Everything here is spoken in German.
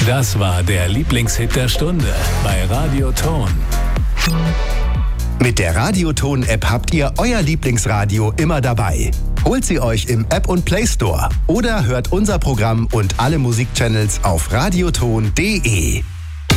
Das war der Lieblingshit der Stunde bei Radio Ton. Mit der Radio Ton-App habt ihr euer Lieblingsradio immer dabei. Holt sie euch im App und Play Store oder hört unser Programm und alle Musikchannels auf radioton.de.